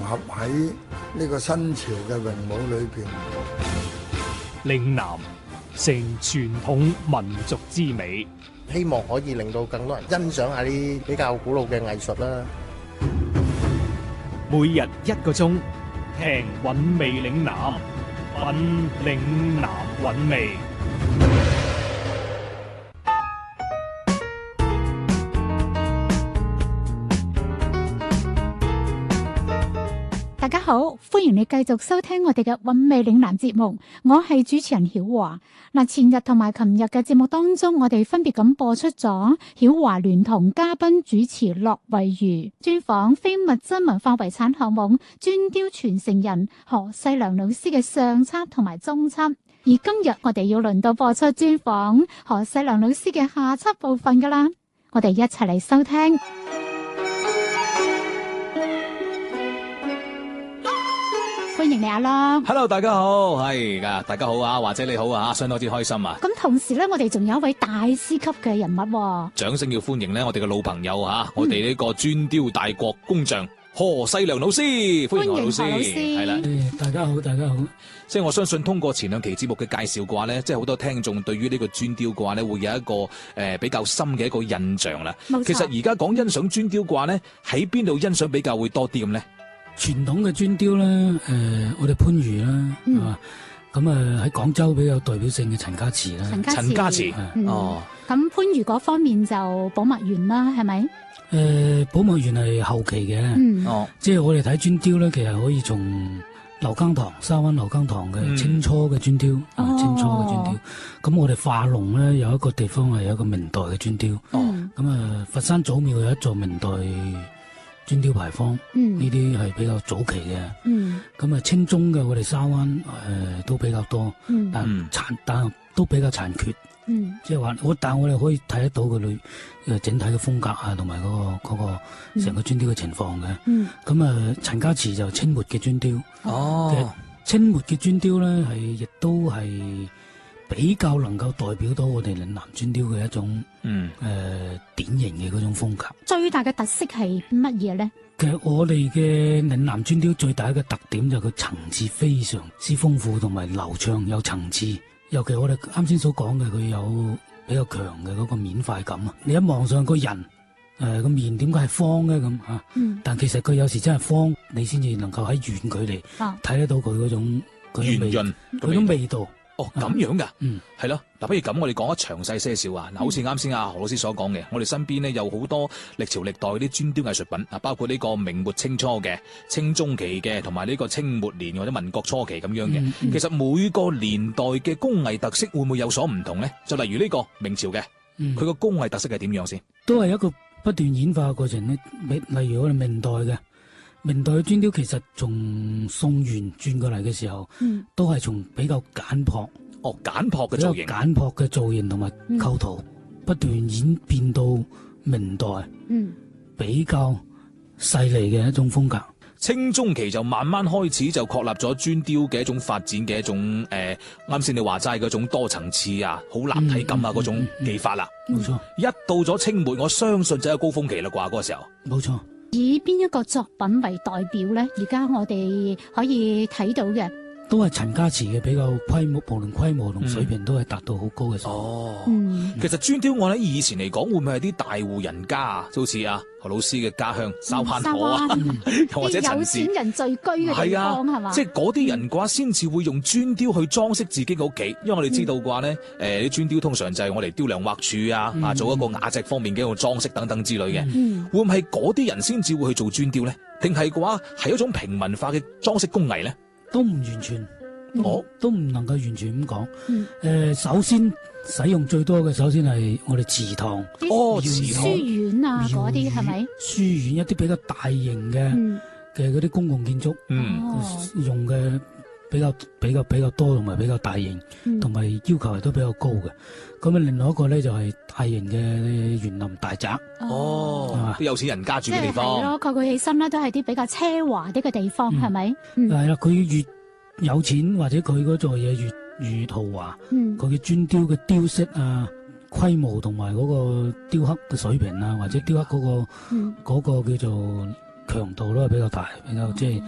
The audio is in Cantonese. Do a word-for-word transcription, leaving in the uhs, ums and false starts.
合喺呢個新潮嘅詠舞裏邊。 嶺南成傳統民族之美， 希望可以令到更多人欣賞下啲比較古老嘅藝術啦。 每日一個鐘，聽韻味嶺南，品嶺南韻味。 大家好，歡迎你繼續收聽我哋嘅韻味嶺南節目，我係主持人曉華。嗱，前日同埋琴日嘅節目當中，我哋分別咁播出咗曉華聯同嘉賓主持駱惠如專訪非物質文化遺產項目磚雕傳承人何世良老師嘅上輯同埋中輯，而今日我哋要輪到播出專訪何世良老師嘅下輯部分噶啦，我哋一齊嚟收聽。歡迎你阿樂 ，Hello， 大家好，係噶，大家好啊，或者你好啊，相當之開心啊。 咁同時咧，我哋仲有一位大師級嘅人物、哦， 掌聲要歡迎咧，我哋嘅老朋友啊，嗯、我哋呢個磚雕大國工匠何世良老師，歡迎何老師，係啦， 大家好，大家好。 即係我相信通過前兩期節目嘅介紹嘅話咧，即係好多聽眾對於呢個磚雕嘅話咧，會有一個誒、呃、比較深嘅一個印象啦。其實而家講欣賞磚雕嘅話咧，喺邊度欣賞比較會多啲咁咧？ 傳統嘅磚雕咧，誒、呃，我哋番禺啦，係嘛、嗯，咁啊喺廣州比較代表性嘅陳家祠啦， 陳家祠， 嗯、哦，咁番禺嗰方面就寶墨園啦，係咪？誒、 呃，寶墨園係後期嘅， 嗯、 哦，即係我哋睇磚雕咧，其實可以從劉耕堂、沙灣劉耕堂嘅清初嘅磚雕，嗯、清初嘅磚雕，咁、哦、我哋化龍咧有一個地方係有一個明代嘅磚雕，哦，咁啊佛山祖廟有一座明代磚雕牌坊，呢啲係比較早期嘅。咁啊、嗯，清中嘅我哋沙灣誒、呃、都比較多，嗯、但殘但都比較殘缺。即係話我，但我哋可以睇得到佢裏誒整體嘅風格啊，同埋嗰個嗰個成個磚雕嘅情況嘅。咁啊、嗯，陳家祠就清末嘅磚雕。哦，其實清末嘅磚雕咧，係亦都係比較能夠代表到我哋嶺南磚雕嘅一種誒、嗯呃、典型嘅嗰種風格。最大嘅特色係乜嘢咧？其實我哋嘅嶺南磚雕最大一個特點就係佢層次非常之豐富同埋流暢有層次，尤其我哋啱先所講嘅，佢有比較強嘅嗰個面塊感啊！你一望上個人誒個面點解係方咧咁嚇？嗯、但其實佢有時真係方，你先至能夠喺遠距離睇得到佢嗰種圓潤嗰種味道。 哦，咁樣噶， 嗯， 係咯，嗱，不如咁，我哋講得詳細些少啊，嗱，好似啱先阿何老師所講嘅，我哋身邊呢有好多歷朝歷代啲磚雕藝術品啊，包括呢個明末清初嘅、清中期嘅，同埋呢個清末年或者民國初期咁樣嘅。嗯嗯、其實每個年代嘅工藝特色會唔會有所唔同咧？就例如呢個明朝嘅，佢個、嗯、工藝特色係點樣先？都係一個不斷演化嘅過程咧。例如我哋明代嘅。明代嘅磚雕其實從宋元轉過嚟嘅時候，嗯、都係從比較簡樸，哦簡樸嘅造型，簡樸嘅造型同埋構圖，嗯、不斷演變到明代，嗯、比較細膩嘅一種風格。清中期就慢慢開始就確立咗磚雕嘅一種發展嘅一種誒，啱、呃、先你話齋嗰種多層次啊，好立體感啊嗰、嗯、種技法啦。冇錯、嗯，嗯、一到咗清末，我相信就係高峰期啦啩，嗰個時候。冇錯。以邊一個作品為代表咧？而家我哋可以睇到嘅都係陳家祠嘅比較規模，無論規模同水平都係達到好高嘅。哦，嗯、其實磚雕我喺以前嚟講，會唔會係啲大戶人家啊？就好似啊何老師嘅家鄉筲箕河啊，又或者陳氏有錢人聚居嘅地方係嘛？即係嗰啲人嘅話，先至會用磚雕去裝飾自己嘅屋企。因為我哋知道嘅話咧，誒、嗯，啲磚、呃、雕通常就係我哋雕梁畫柱啊，嗯、啊，做一個雅席方面嘅一個裝飾等等之類嘅。嗯、會唔係嗰啲人先至會去做磚雕咧？定係嘅話係一種平民化嘅裝飾工藝咧？都唔完全，我、嗯、都唔能夠完全咁講。誒、嗯呃，首先使用最多嘅，首先係我哋祠堂，哦，祠堂、書院啊，嗰啲係咪？書院一啲比較大型嘅嘅嗰啲公共建築，嗯，用嘅比較比較比較多，同埋比較大型，同埋、嗯、要求係都比較高嘅。咁啊，另外一個咧就係大型嘅園林大宅，哦，啲吧有錢人家住嘅地方。係咯，佢佢起身咧都係啲比較奢華啲嘅地方，係咪、嗯？係啦，佢、嗯、越有錢或者佢嗰座嘢越越豪華，佢嘅磚雕嘅雕飾啊、規模同埋嗰個雕刻嘅水平啊，或者雕刻嗰、嗰個嗰、嗯、個叫做強度都係比較大，比較即係。